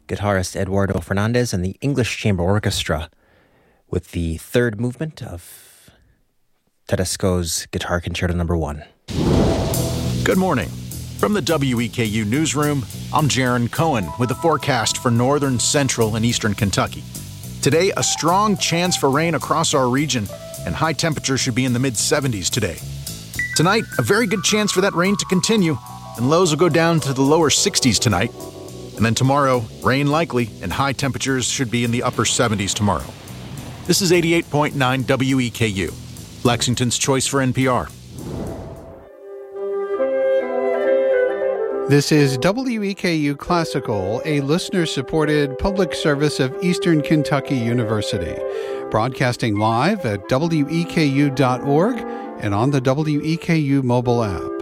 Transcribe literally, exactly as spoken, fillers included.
guitarist Eduardo Fernandez and the English Chamber Orchestra with the third movement of Tedesco's Guitar Concerto Number One. Good morning. From the W E K U newsroom, I'm Jaron Cohen with the forecast for northern, central, and eastern Kentucky. Today, a strong chance for rain across our region, and high temperatures should be in the mid seventies today. Tonight, a very good chance for that rain to continue, and lows will go down to the lower sixties tonight. And then tomorrow, rain likely, and high temperatures should be in the upper seventies tomorrow. This is eighty-eight point nine W E K U, Lexington's choice for N P R. This is W E K U Classical, a listener-supported public service of Eastern Kentucky University, broadcasting live at W E K U dot org and on the W E K U mobile app.